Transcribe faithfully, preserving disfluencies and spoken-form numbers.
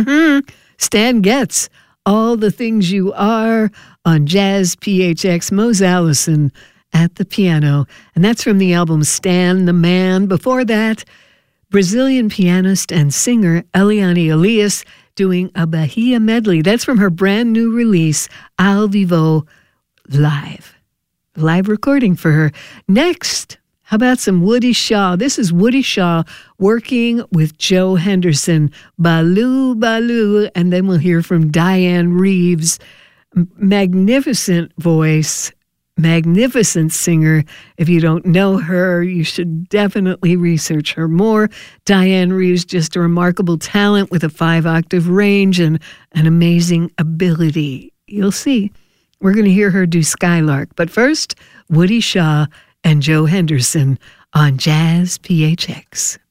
Mm-hmm. Stan Getz, All the Things You Are on Jazz P H X. Mose Allison at the piano. And that's from the album Stan the Man. Before that, Brazilian pianist and singer Eliane Elias doing a Bahia medley. That's from her brand new release, Ao Vivo Live. Live recording for her. Next, how about some Woody Shaw? This is Woody Shaw working with Joe Henderson. Baloo, Baloo. And then we'll hear from Diane Reeves. Magnificent voice, magnificent singer. If you don't know her, you should definitely research her more. Diane Reeves, just a remarkable talent with a five-octave range and an amazing ability. You'll see. We're going to hear her do Skylark. But first, Woody Shaw and Joe Henderson on Jazz P H X.